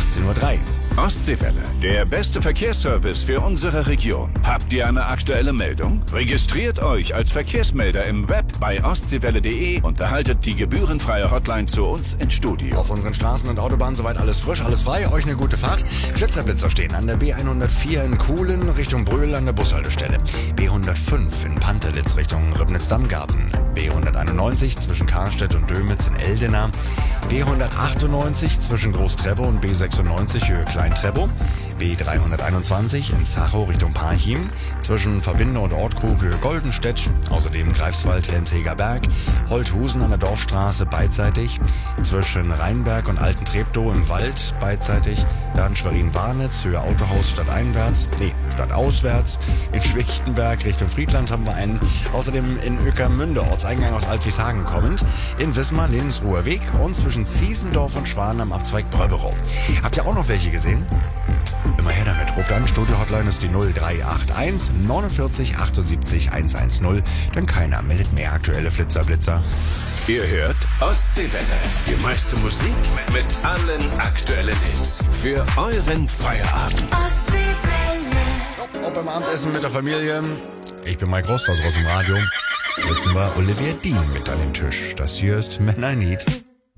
16:03 Uhr. Ostseewelle, der beste Verkehrsservice für unsere Region. Habt ihr eine aktuelle Meldung? Registriert euch als Verkehrsmelder im Web bei ostseewelle.de und erhaltet die gebührenfreie Hotline zu uns ins Studio. Auf unseren Straßen und Autobahnen soweit alles frisch, alles frei. Euch eine gute Fahrt. Flitzer stehen an der B104 in Kuhlen Richtung Bröl an der Bushaltestelle. B105 in Pantelitz Richtung Ribnitz-Dammgarten. B191 zwischen Karstedt und Dömitz in Eldena. B198 zwischen Großtreppow und B96 Höhe Kleintreppow. B321 in Zachow Richtung Parchim, zwischen Verbinde und Ortkrug Höhe Goldenstedt, außerdem Greifswald, Helmsheger Berg, Holthusen an der Dorfstraße beidseitig, zwischen Rheinberg und Alten Treptow im Wald beidseitig, dann Schwerin-Warnitz Höhe Autohaus stadtauswärts, in Schwichtenberg Richtung Friedland haben wir einen, außerdem in Ueckermünde, Ortseingang aus Altwieshagen kommend, in Wismar Lebensruher Weg und zwischen Ziesendorf und Schwan am Abzweig Bröberow. Habt ihr auch noch welche gesehen? Immer her damit. Ruft an. Studio-Hotline ist die 0381 49 78 110. Denn keiner meldet mehr aktuelle Flitzer. Ihr hört Ostseewelle. Die meiste Musik mit allen aktuellen Hits. Für euren Feierabend. Ostseewelle. Ob beim Abendessen mit der Familie. Ich bin Mike Rosthaus aus dem Radio. Sitzen wir Olivia Dean mit an den Tisch. Das hier ist Man I Need.